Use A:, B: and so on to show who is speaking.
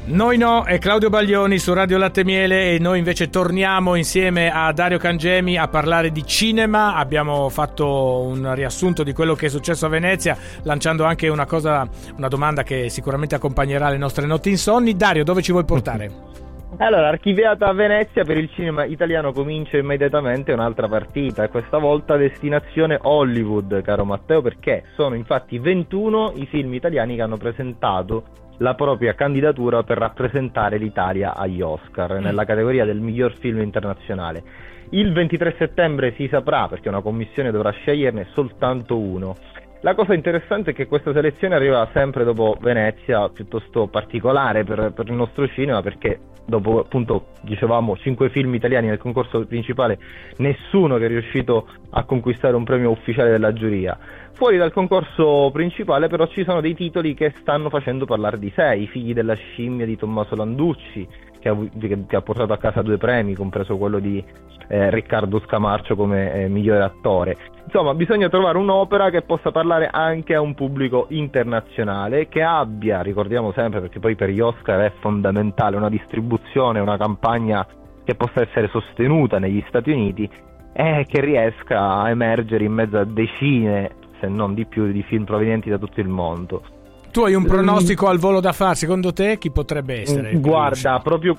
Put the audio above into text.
A: Noi no, è Claudio Baglioni su Radio Latte Miele e noi invece torniamo insieme a Dario Cangemi a parlare di cinema. Abbiamo fatto un riassunto di quello che è successo a Venezia, lanciando anche una domanda che sicuramente accompagnerà le nostre notti insonni. Dario, dove ci vuoi portare?
B: Allora, archiviata a Venezia, per il cinema italiano comincia immediatamente un'altra partita, e questa volta destinazione Hollywood, caro Matteo, perché sono infatti 21 i film italiani che hanno presentato la propria candidatura per rappresentare l'Italia agli Oscar nella categoria del miglior film internazionale. Il 23 settembre si saprà, perché una commissione dovrà sceglierne soltanto uno. La cosa interessante è che questa selezione arriva sempre dopo Venezia, piuttosto particolare per il nostro cinema, perché dopo, appunto, dicevamo 5 film italiani nel concorso principale, nessuno che è riuscito a conquistare un premio ufficiale della giuria. Fuori dal concorso principale però ci sono dei titoli che stanno facendo parlare di sé: I figli della scimmia di Tommaso Landucci, che ha portato a casa 2 premi, compreso quello di Riccardo Scamarcio come migliore attore. Insomma, bisogna trovare un'opera che possa parlare anche a un pubblico internazionale, che abbia, ricordiamo sempre, perché poi per gli Oscar è fondamentale, una distribuzione, una campagna che possa essere sostenuta negli Stati Uniti e che riesca a emergere in mezzo a decine, se non di più, di film provenienti da tutto il mondo.
A: Tu hai un pronostico al volo da fare? Secondo te chi potrebbe essere?
B: Guarda, proprio